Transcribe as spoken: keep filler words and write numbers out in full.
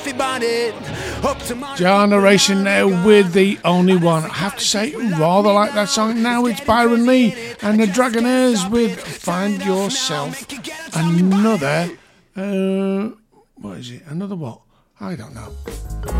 Generation now with The Only One. I have to say, rather like that song. Now it's Byron Lee and the Dragonaires with Find Yourself Another. Uh, what is it? Another what? I don't know.